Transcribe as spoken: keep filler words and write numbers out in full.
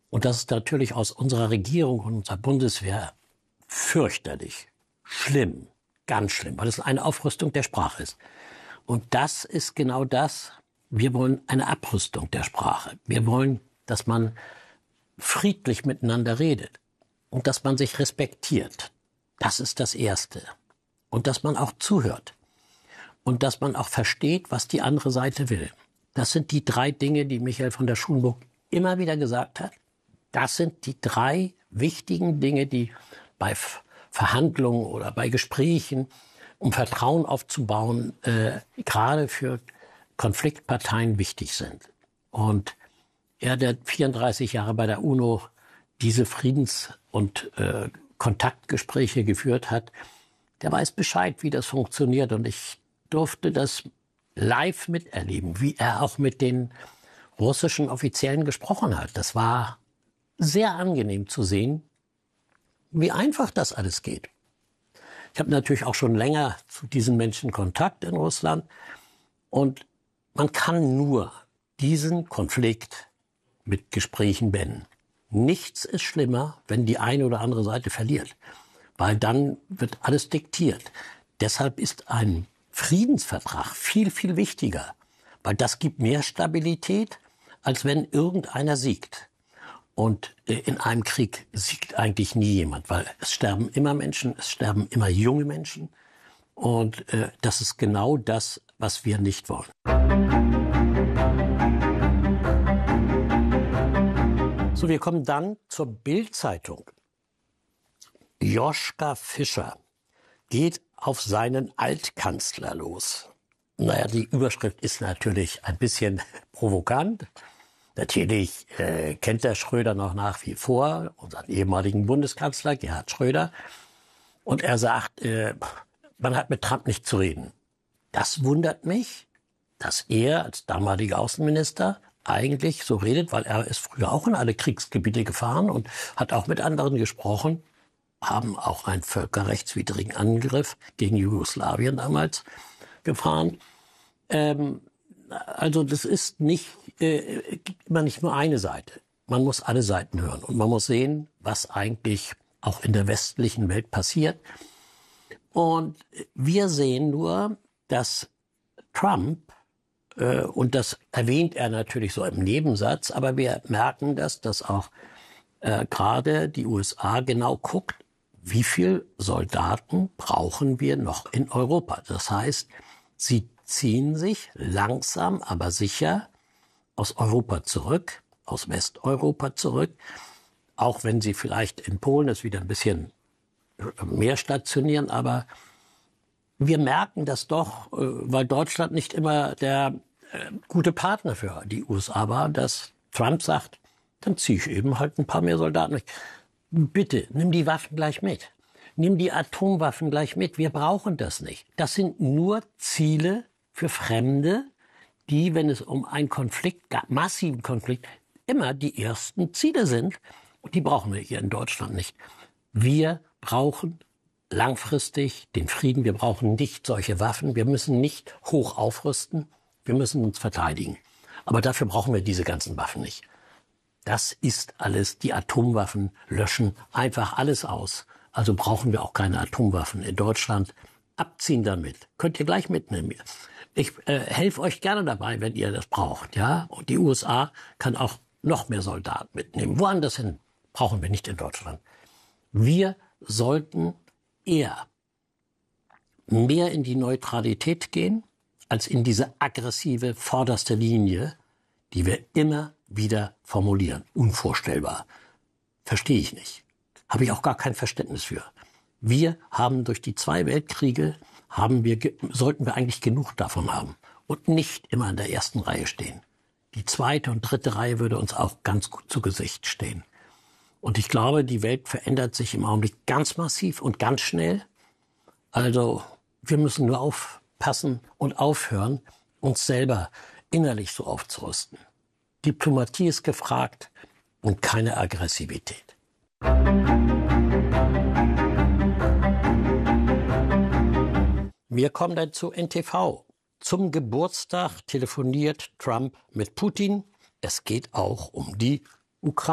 Und das ist natürlich aus unserer Regierung und unserer Bundeswehr fürchterlich, schlimm, ganz schlimm, weil es eine Aufrüstung der Sprache ist. Und das ist genau das. Wir wollen eine Abrüstung der Sprache. Wir wollen, dass man friedlich miteinander redet und dass man sich respektiert. Das ist das Erste. Und dass man auch zuhört. Und dass man auch versteht, was die andere Seite will. Das sind die drei Dinge, die Michael von der Schulenburg immer wieder gesagt hat. Das sind die drei wichtigen Dinge, die bei Verhandlungen oder bei Gesprächen, um Vertrauen aufzubauen, äh, gerade für Konfliktparteien wichtig sind. Und er, der vierunddreißig Jahre bei der UNO diese Friedens- und äh, Kontaktgespräche geführt hat, der weiß Bescheid, wie das funktioniert. Und ich durfte das live miterleben, wie er auch mit den russischen Offiziellen gesprochen hat. Das war sehr angenehm zu sehen, wie einfach das alles geht. Ich habe natürlich auch schon länger zu diesen Menschen Kontakt in Russland. Und man kann nur diesen Konflikt mit Gesprächen beenden. Nichts ist schlimmer, wenn die eine oder andere Seite verliert, weil dann wird alles diktiert. Deshalb ist ein Friedensvertrag viel, viel wichtiger, weil das gibt mehr Stabilität, als wenn irgendeiner siegt. Und in einem Krieg siegt eigentlich nie jemand, weil es sterben immer Menschen, es sterben immer junge Menschen. Und äh, das ist genau das, was wir nicht wollen. So, wir kommen dann zur Bild-Zeitung. Joschka Fischer geht auf seinen Altkanzler los. Naja, die Überschrift ist natürlich ein bisschen provokant. Natürlich äh, kennt der Schröder noch nach wie vor, unseren ehemaligen Bundeskanzler Gerhard Schröder. Und er sagt, äh, man hat mit Trump nicht zu reden. Das wundert mich, dass er als damaliger Außenminister eigentlich so redet, weil er ist früher auch in alle Kriegsgebiete gefahren und hat auch mit anderen gesprochen, haben auch einen völkerrechtswidrigen Angriff gegen Jugoslawien damals gefahren. Ähm, also das ist nicht, äh, gibt immer nicht nur eine Seite. Man muss alle Seiten hören und man muss sehen, was eigentlich auch in der westlichen Welt passiert. Und wir sehen nur, dass Trump, äh, und das erwähnt er natürlich so im Nebensatz, aber wir merken das, dass auch äh, gerade die U S A genau guckt, wie viel Soldaten brauchen wir noch in Europa. Das heißt, sie ziehen sich langsam, aber sicher aus Europa zurück, aus Westeuropa zurück, auch wenn sie vielleicht in Polen es wieder ein bisschen mehr stationieren, aber wir merken das doch, weil Deutschland nicht immer der gute Partner für die U S A war, dass Trump sagt, dann ziehe ich eben halt ein paar mehr Soldaten weg. Bitte, nimm die Waffen gleich mit. Nimm die Atomwaffen gleich mit. Wir brauchen das nicht. Das sind nur Ziele für Fremde, die, wenn es um einen Konflikt, massiven Konflikt, immer die ersten Ziele sind. Und die brauchen wir hier in Deutschland nicht. Wir brauchen langfristig den Frieden. Wir brauchen nicht solche Waffen. Wir müssen nicht hoch aufrüsten. Wir müssen uns verteidigen. Aber dafür brauchen wir diese ganzen Waffen nicht. Das ist alles, die Atomwaffen löschen einfach alles aus. Also brauchen wir auch keine Atomwaffen in Deutschland. Abziehen damit. Könnt ihr gleich mitnehmen. Ich äh, helfe euch gerne dabei, wenn ihr das braucht. Ja? Und die U S A kann auch noch mehr Soldaten mitnehmen. Woanders hin brauchen wir nicht in Deutschland. Wir sollten eher mehr in die Neutralität gehen, als in diese aggressive vorderste Linie, die wir immer wieder formulieren. Unvorstellbar. Verstehe ich nicht. Habe ich auch gar kein Verständnis für. Wir haben durch die zwei Weltkriege, haben wir, sollten wir eigentlich genug davon haben und nicht immer in der ersten Reihe stehen. Die zweite und dritte Reihe würde uns auch ganz gut zu Gesicht stehen. Und ich glaube, die Welt verändert sich im Augenblick ganz massiv und ganz schnell. Also wir müssen nur aufpassen und aufhören, uns selber innerlich so aufzurüsten. Diplomatie ist gefragt und keine Aggressivität. Wir kommen dann zu N T V. Zum Geburtstag telefoniert Trump mit Putin. Es geht auch um die Ukraine.